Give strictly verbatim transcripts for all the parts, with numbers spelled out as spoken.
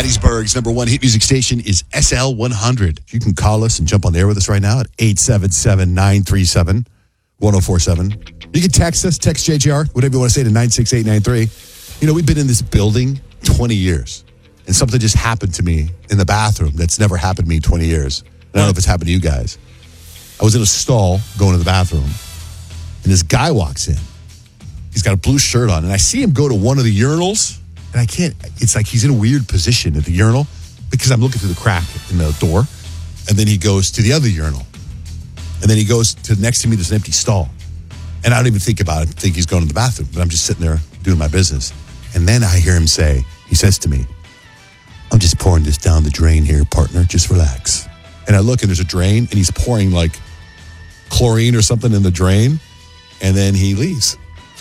Hattiesburg's number one hit music station is S L one hundred. You can call us and jump on the air with us right now at eight seven seven, nine three seven, one oh four seven. You can text us, text J J R, whatever you want to say, to nine six eight nine three. You know, we've been in this building twenty years, and something just happened to me in the bathroom that's never happened to me in twenty years. I don't know if it's happened to you guys. I was in a stall going to the bathroom, and this guy walks in. He's got a blue shirt on, and I see him go to one of the urinals, and I can't, it's like he's in a weird position at the urinal because I'm looking through the crack in the door, and then he goes to the other urinal, and then he goes to next to me, there's an empty stall, and I don't even think about it, think he's going to the bathroom, but I'm just sitting there doing my business, and then I hear him say, he says to me, I'm just pouring this down the drain here, partner, just relax. And I look, and there's a drain, and he's pouring like chlorine or something in the drain, and then he leaves.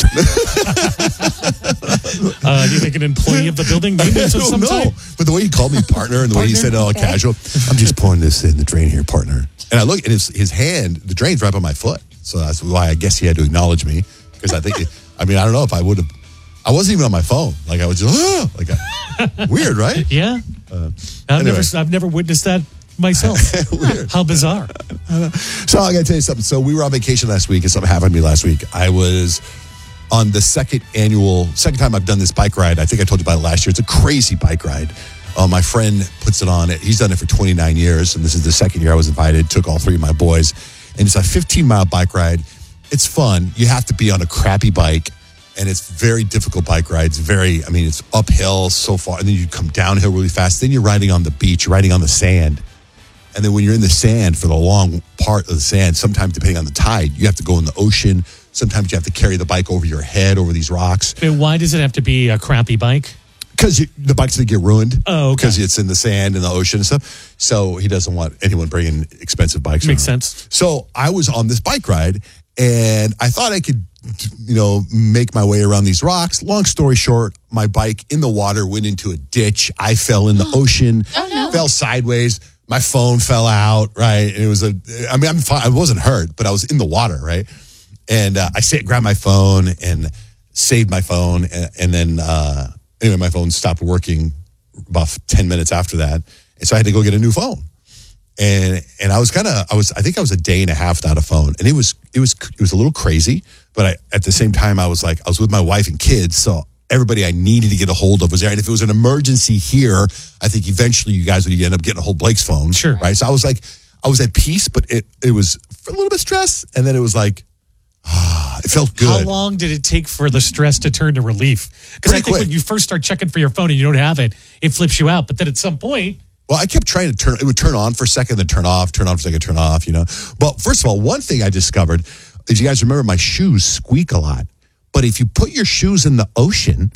uh, do you think an employee of the building maybe of some no, type? But the way he called me partner and the way he said it all casual, I'm just pouring this in the drain here, partner. And I look, and his, his hand, the drain's right by my foot. So that's why I guess he had to acknowledge me, because I think, I mean, I don't know if I would have, I wasn't even on my phone. Like I was just, oh, like I, weird, right? Yeah. Uh, I've anyway. never, I've never witnessed that myself. Weird. How bizarre. So I got to tell you something. So we were on vacation last week, and something happened to me last week. I was on the second annual, second time I've done this bike ride. I think I told you about it last year. It's a crazy bike ride. Uh, my friend puts it on. He's done it for twenty-nine years, and this is the second year I was invited. Took all three of my boys, and it's a fifteen-mile bike ride. It's fun. You have to be on a crappy bike, and it's very difficult bike ride. It's very, I mean, it's uphill so far, and then you come downhill really fast. Then you're riding on the beach, you're riding on the sand. And then when you're in the sand for the long part of the sand, sometimes depending on the tide, you have to go in the ocean. Sometimes you have to carry the bike over your head, over these rocks. And why does it have to be a crappy bike? Because the bike's going to get ruined. Oh, okay. Because it's in the sand and the ocean and stuff. So he doesn't want anyone bringing expensive bikes Makes around. sense. So I was on this bike ride, and I thought I could, you know, make my way around these rocks. Long story short, my bike in the water went into a ditch. I fell in the ocean, Oh, no. fell sideways. My phone fell out, right? And it was a, I mean, I'm fine. I wasn't hurt, but I was in the water, right? And uh, I sat, grabbed my phone and saved my phone. And, and then, uh, anyway, my phone stopped working about ten minutes after that. And so I had to go get a new phone. And and I was kind of, I was, I think I was a day and a half without a phone. And it was, it was, it was a little crazy. But I, at the same time, I was like, I was with my wife and kids. So everybody I needed to get a hold of was there. And if it was an emergency here, I think eventually you guys would end up getting a hold of Blake's phone. Sure. Right. So I was like, I was at peace, but it, it was a little bit stress. And then it was like, ah, it felt good. How long did it take for the stress to turn to relief? Because I Pretty think quick. when you first start checking for your phone and you don't have it, it flips you out. But then at some point, Well, I kept trying to turn, it would turn on for a second, then turn off, turn on for a second, turn off, you know. But first of all, one thing I discovered is, you guys remember my shoes squeak a lot. But if you put your shoes in the ocean,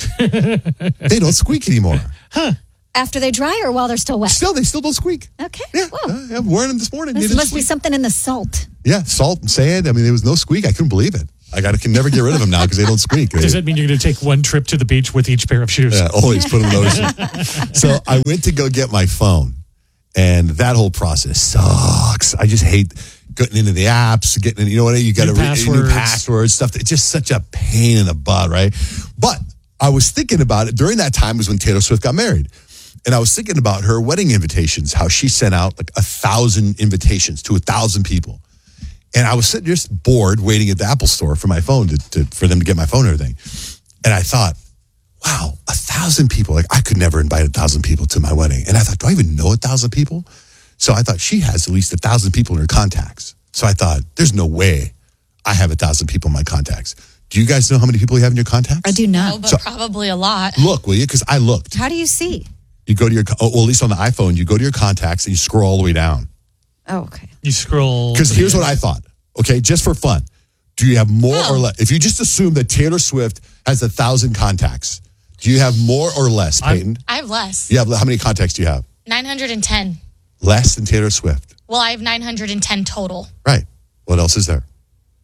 they don't squeak anymore. After they dry or while they're still wet? Still, they still don't squeak. Okay. Yeah, Whoa. uh, I'm wearing them this morning. This Needed must be squeak. something in the salt. Yeah, salt and sand. I mean, there was no squeak. I couldn't believe it. Like, I can never get rid of them now because they don't squeak. does that mean you're going to take one trip to the beach with each pair of shoes? Yeah, always put them in the ocean. So I went to go get my phone, and that whole process sucks. I just hate getting into the apps, getting in, you know what, you got to New read new passwords. passwords, stuff. It's just such a pain in the butt, right? But I was thinking about it. During that time was when Taylor Swift got married. And I was thinking about her wedding invitations, how she sent out like a thousand invitations to a thousand people. And I was sitting just bored waiting at the Apple store for my phone to, to for them to get my phone and everything. And I thought, wow, a thousand people. Like, I could never invite a thousand people to my wedding. And I thought, do I even know a thousand people? So I thought she has at least a thousand people in her contacts. So I thought, there's no way I have a thousand people in my contacts. Do you guys know how many people you have in your contacts? I do No, not. but So- probably a lot. Look, will you? Because I looked. How do you see? You go to your, oh, well, at least on the iPhone, you go to your contacts and you scroll all the way down. Oh, okay. You scroll. Because here's what I thought, okay, just for fun. Do you have more Oh. or less? If you just assume that Taylor Swift has a thousand contacts, do you have more or less, Peyton? I have less. You have, how many contacts do you have? nine hundred ten. Less than Taylor Swift. Well, I have nine hundred ten total. Right. What else is there?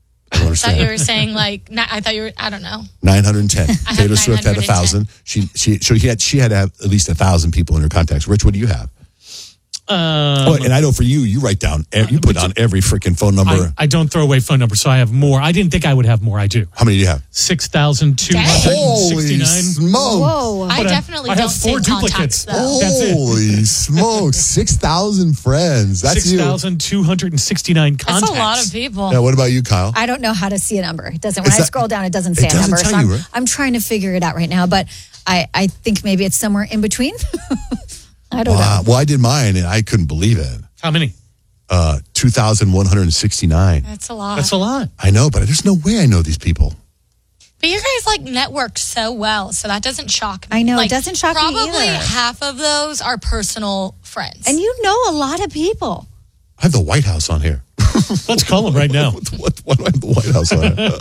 I don't I thought understand. you were saying like, ni- I thought you were, I don't know. nine hundred ten. have Taylor Swift had a nine hundred ten. thousand. She she so she had she had to have at least a thousand people in her contacts. Rich, what do you have? Um, Oh, and I know for you, you write down, ev- you put down every freaking phone number. I, I don't throw away phone numbers, so I have more. I didn't think I would have more. I do. How many do you have? six thousand two hundred Holy sixty-nine. smoke. Whoa. I But I- definitely I don't have four save contacts, duplicates. though. That's it. Holy smoke. six thousand friends. That's six you. thousand two hundred sixty-nine contacts. That's a lot of people. Now, what about you, Kyle? I don't know how to see a number. It doesn't. When Is I that- scroll down, it doesn't it say a doesn't number. tell So I'm, you, right? I'm trying to figure it out right now, but I, I think maybe it's somewhere in between. I don't Wow. know. Well, I did mine, and I couldn't believe it. How many? Uh, two thousand one hundred sixty-nine. That's a lot. That's a lot. I know, but there's no way I know these people. But you guys like network so well, so that doesn't shock me. I know, it Like, doesn't shock me Probably either. half of those are personal friends. And you know a lot of people. I have the White House on here. Let's call them right now. what, why do I have the White House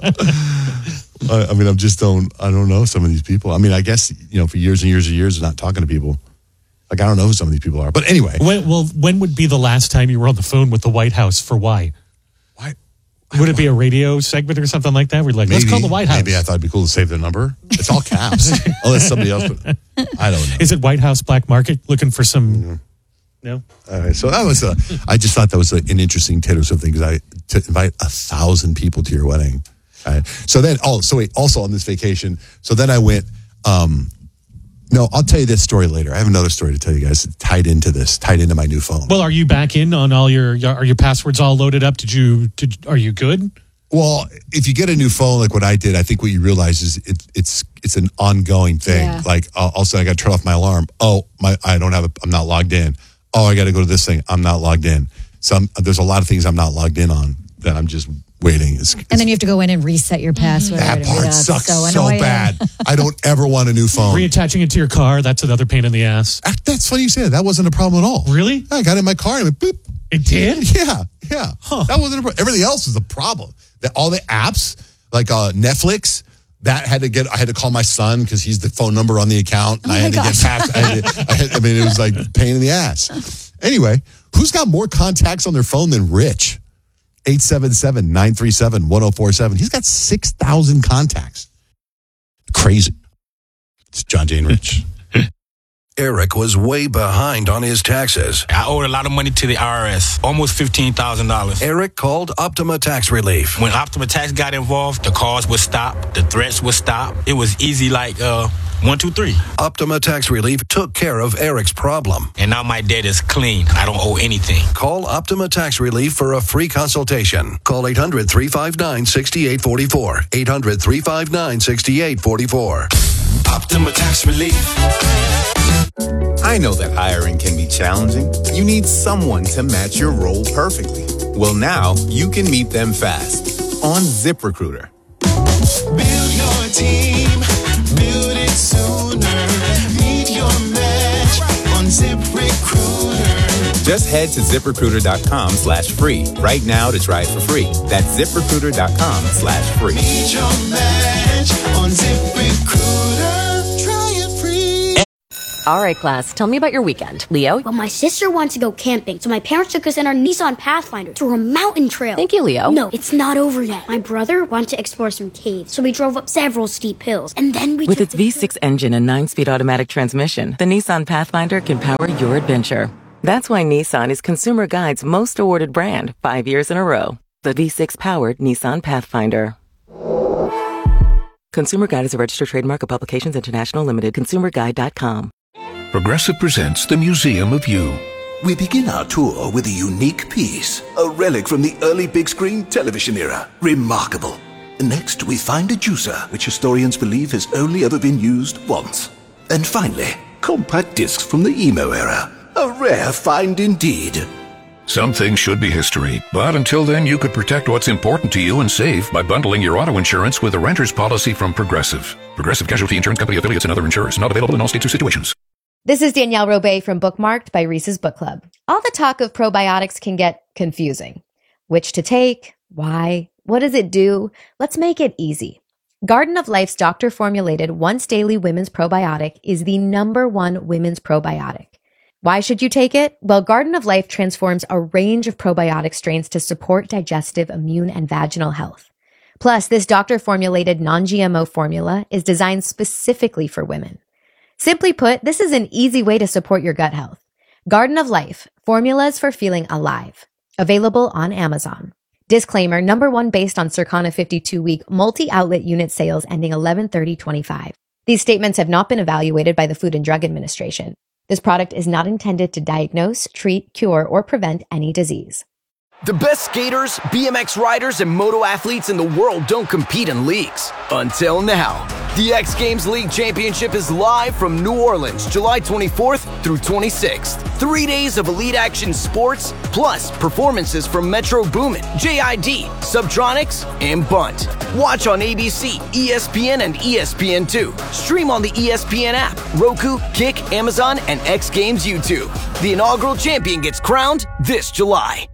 on? I, I mean, I just don't. I don't know some of these people. I mean, I guess you know, for years and years and years of not talking to people, like I don't know who some of these people are. But anyway, When, well, when would be the last time you were on the phone with the White House? For why? why? Would it be a radio segment or something like that? We're like, let's call the White House. Maybe I thought it'd be cool to save their number. It's all caps, unless somebody else. Put, I don't know. Is it White House Black Market looking for some? No. All right, so that was a. I just thought that was a, an interesting Taylor Swift thing because I to invite a thousand people to your wedding. All right. So then, oh, so wait, also on this vacation. So then I went. Um, no, I'll tell you this story later. I have another story to tell you guys tied into this, tied into my new phone. Well, are you back in on all your? Are your passwords all loaded up? Did you? Did, are you good? Well, if you get a new phone like what I did, I think what you realize is it, it's it's an ongoing thing. Yeah. Like uh, all of a sudden I got to turn off my alarm. Oh, my I don't have a, I'm not logged in. Oh, I got to go to this thing. I'm not logged in. So I'm, there's a lot of things I'm not logged in on that I'm just waiting. It's, it's, And then you have to go in and reset your password. that and part that's sucks so, annoying. bad. I don't ever want a new phone. Reattaching it to your car. That's another pain in the ass. Ah, That's funny you say that. That wasn't a problem at all. Really? I got in my car and it went boop. It did. Yeah, yeah. That wasn't a problem. Everything else was a problem. That all the apps like uh, Netflix. That had to get. I had to call my son because he's the phone number on the account, and Oh I my had to gosh. get past. I, had to, I, had, I mean, it was like pain in the ass. Anyway, who's got more contacts on their phone than Rich? eight seven seven, nine three seven, one oh four seven. He's got six thousand contacts. Crazy. It's John Jane Rich. Eric was way behind on his taxes. I owed a lot of money to the I R S, almost fifteen thousand dollars. Eric called Optima Tax Relief. When Optima Tax got involved, the calls would stop, the threats would stop. It was easy like uh, one, two, three. Optima Tax Relief took care of Eric's problem. And now my debt is clean. I don't owe anything. Call Optima Tax Relief for a free consultation. Call eight hundred, three five nine, six eight four four. eight hundred, three five nine, six eight four four. Optima Tax Relief. I know that hiring can be challenging. You need someone to match your role perfectly. Well, now you can meet them fast on ZipRecruiter. Build your team, build it sooner. Meet your match on ZipRecruiter. Just head to ZipRecruiter.com slash free right now to try it for free. That's ZipRecruiter.com slash free. Meet your match on ZipRecruiter. Try it free. All right, class, tell me about your weekend. Leo? Well, my sister wants to go camping, so my parents took us in our Nissan Pathfinder through a mountain trail. Thank you, Leo. No, it's not over yet. My brother wanted to explore some caves, so we drove up several steep hills, and then we With took its the V six engine and nine-speed automatic transmission, the Nissan Pathfinder can power your adventure. That's why Nissan is Consumer Guide's most awarded brand, five years in a row. The V six-powered Nissan Pathfinder. Consumer Guide is a registered trademark of Publications International Limited, consumer guide dot com. Progressive presents The Museum of You. We begin our tour with a unique piece, a relic from the early big screen television era. Remarkable. Next, we find a juicer, which historians believe has only ever been used once. And finally, compact discs from the emo era. A rare find indeed. Some things should be history, but until then you could protect what's important to you and save by bundling your auto insurance with a renter's policy from Progressive. Progressive Casualty Insurance Company affiliates and other insurers. Not available in all states or situations. This is Danielle Robay from Bookmarked by Reese's Book Club. All the talk of probiotics can get confusing. Which to take? Why? What does it do? Let's make it easy. Garden of Life's doctor-formulated once-daily women's probiotic is the number one women's probiotic. Why should you take it? Well, Garden of Life transforms a range of probiotic strains to support digestive, immune, and vaginal health. Plus, this doctor-formulated non-G M O formula is designed specifically for women. Simply put, this is an easy way to support your gut health. Garden of Life, formulas for feeling alive. Available on Amazon. Disclaimer, number one based on Circana fifty-two week multi-outlet unit sales ending eleven thirty twenty-five. These statements have not been evaluated by the Food and Drug Administration. This product is not intended to diagnose, treat, cure, or prevent any disease. The best skaters, B M X riders, and moto athletes in the world don't compete in leagues. Until now. The X Games League Championship is live from New Orleans, July twenty-fourth through twenty-sixth. Three days of elite action sports, plus performances from Metro Boomin, J I D, Subtronics, and Bunt. Watch on A B C, E S P N, and E S P N two. Stream on the E S P N app, Roku, Kick, Amazon, and X Games YouTube. The inaugural champion gets crowned this July.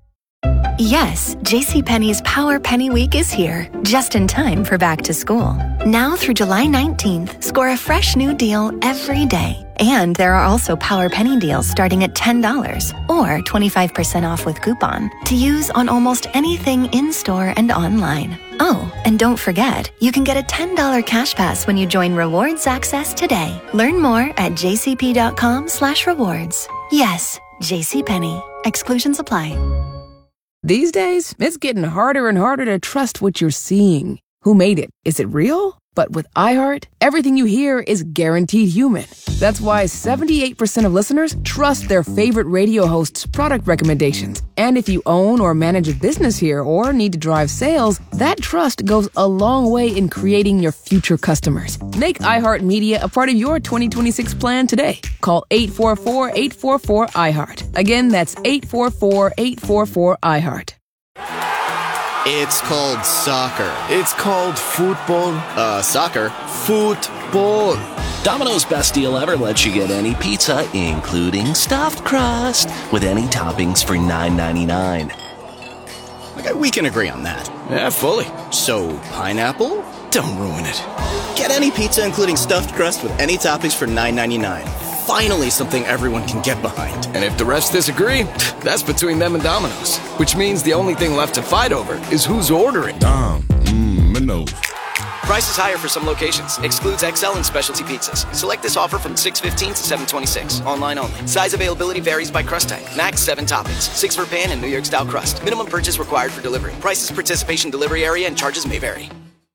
Yes, JCPenney's Power Penny Week is here, just in time for back to school. Now through July nineteenth, score a fresh new deal every day. And there are also Power Penny deals starting at ten dollars or twenty-five percent off with coupon to use on almost anything in-store and online. Oh, and don't forget, you can get a ten dollars cash pass when you join Rewards Access today. Learn more at jcp.com slash rewards. Yes, JCPenney. Exclusions apply. These days, it's getting harder and harder to trust what you're seeing. Who made it? Is it real? But with iHeart, everything you hear is guaranteed human. That's why seventy-eight percent of listeners trust their favorite radio host's product recommendations. And if you own or manage a business here or need to drive sales, that trust goes a long way in creating your future customers. Make iHeartMedia a part of your twenty twenty-six plan today. Call eight four four, eight four four, iHeart. Again, that's eight four four, eight four four, iHeart. It's called soccer. It's called football. Uh, soccer. Football. Domino's Best Deal Ever lets you get any pizza, including stuffed crust, with any toppings for nine ninety-nine. Okay, we can agree on that. Yeah, fully. So, pineapple? Don't ruin it. Get any pizza, including stuffed crust, with any toppings for nine ninety-nine. Finally something everyone can get behind. And if the rest disagree, that's between them and Domino's. Which means the only thing left to fight over is who's ordering. Dom, mmm, Minos. Price is higher for some locations. Excludes X L and specialty pizzas. Select this offer from six fifteen to seven twenty-six. Online only. Size availability varies by crust type. Max seven toppings. Six for pan and New York style crust. Minimum purchase required for delivery. Prices, participation, delivery area, and charges may vary.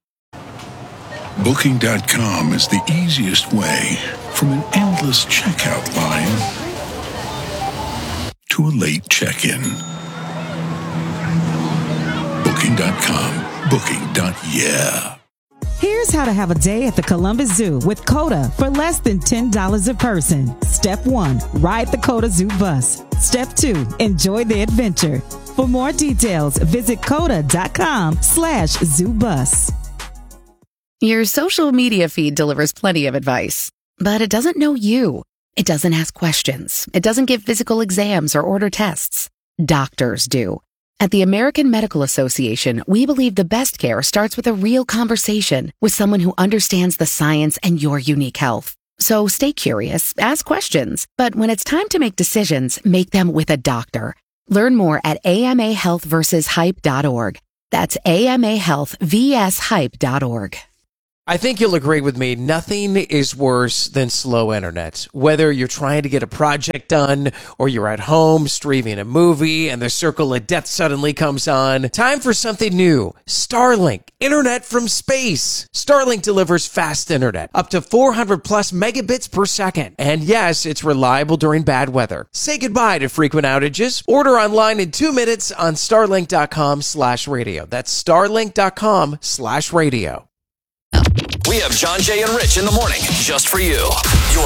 Booking dot com is the easiest way from an endless checkout line to a late check-in. Booking dot com. Booking. Yeah. Here's how to have a day at the Columbus Zoo with COTA for less than ten dollars a person. Step one, ride the COTA Zoo bus. Step two, enjoy the adventure. For more details, visit COTA dot com slash zoo bus. Your social media feed delivers plenty of advice, but it doesn't know you. It doesn't ask questions. It doesn't give physical exams or order tests. Doctors do. At the American Medical Association, we believe the best care starts with a real conversation with someone who understands the science and your unique health. So stay curious, ask questions, but when it's time to make decisions, make them with a doctor. Learn more at A M A health versus hype dot org. That's A M A health versus hype dot org. I think you'll agree with me, nothing is worse than slow internet. Whether you're trying to get a project done or you're at home streaming a movie and the circle of death suddenly comes on, time for something new. Starlink, internet from space. Starlink delivers fast internet, up to four hundred plus megabits per second. And yes, it's reliable during bad weather. Say goodbye to frequent outages. Order online in two minutes on starlink dot com slash radio. That's starlink dot com slash radio. We have John, Jay, and Rich in the morning just for you. Your